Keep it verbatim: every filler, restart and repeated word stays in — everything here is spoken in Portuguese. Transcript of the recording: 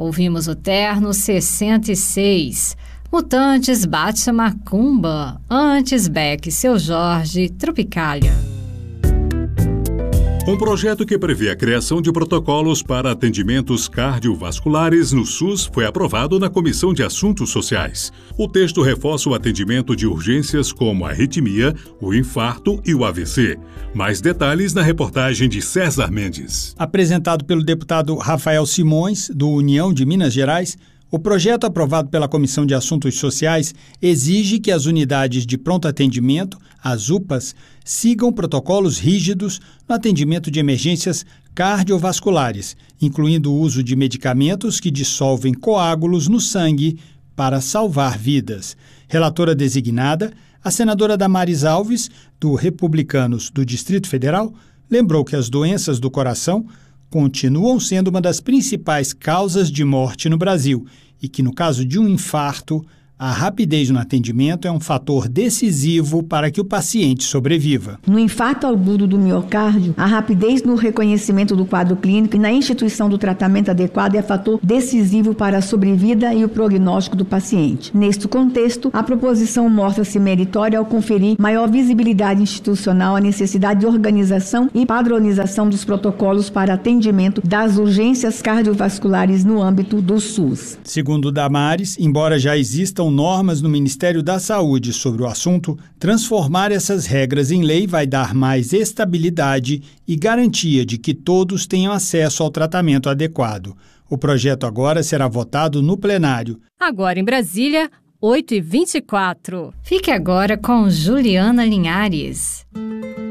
Ouvimos o Terno sessenta e seis, Mutantes Bate Macumba, antes Beck, Seu Jorge, Tropicália. Um projeto que prevê a criação de protocolos para atendimentos cardiovasculares no SUS foi aprovado na Comissão de Assuntos Sociais. O texto reforça o atendimento de urgências como a arritmia, o infarto e o A V C. Mais detalhes na reportagem de César Mendes. Apresentado pelo deputado Rafael Simões, do União de Minas Gerais, o projeto aprovado pela Comissão de Assuntos Sociais exige que as unidades de pronto atendimento, as U P As, sigam protocolos rígidos no atendimento de emergências cardiovasculares, incluindo o uso de medicamentos que dissolvem coágulos no sangue para salvar vidas. Relatora designada, a senadora Damares Alves, do Republicanos do Distrito Federal, lembrou que as doenças do coração continuam sendo uma das principais causas de morte no Brasil e que, no caso de um infarto, a rapidez no atendimento é um fator decisivo para que o paciente sobreviva. No infarto agudo do miocárdio, a rapidez no reconhecimento do quadro clínico e na instituição do tratamento adequado é fator decisivo para a sobrevida e o prognóstico do paciente. Neste contexto, a proposição mostra-se meritória ao conferir maior visibilidade institucional à necessidade de organização e padronização dos protocolos para atendimento das urgências cardiovasculares no âmbito do SUS. Segundo Damares, embora já existam normas no Ministério da Saúde sobre o assunto, transformar essas regras em lei vai dar mais estabilidade e garantia de que todos tenham acesso ao tratamento adequado. O projeto agora será votado no plenário. Agora em Brasília, oito e vinte e quatro. Fique agora com Juliana Linhares.